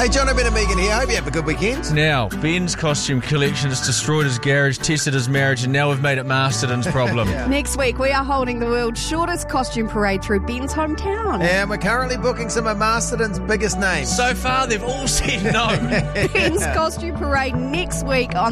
Hey, John, I've been and Megan here. Hope you have a good weekend. Now, Ben's costume collection has destroyed his garage, tested his marriage, and now we've made it Masterton's problem. Next week, we are holding the world's shortest costume parade through Ben's hometown. And we're currently booking some of Masterton's biggest names. So far, they've all said no. Ben's costume parade next week on